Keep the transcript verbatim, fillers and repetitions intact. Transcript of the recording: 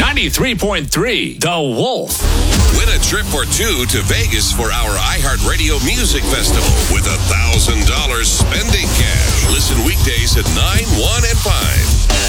ninety-three point three The Wolf. Win a trip or two to Vegas for our iHeartRadio Music Festival with a one thousand dollars spending cash. Listen weekdays at nine, one, and five.